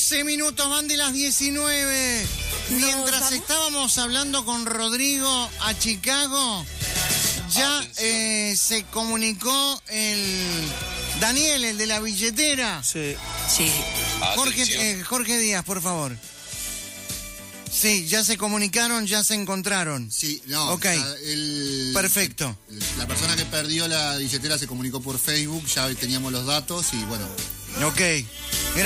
11 minutos, van de las 19. Mientras estábamos hablando con Rodrigo a Chicago, ya se comunicó el Daniel, el de la billetera. Sí. Jorge Díaz, por favor. Sí, ya se comunicaron, ya se encontraron. Sí, no. Ok, perfecto. La persona que perdió la billetera se comunicó por Facebook, ya teníamos los datos y bueno. Ok.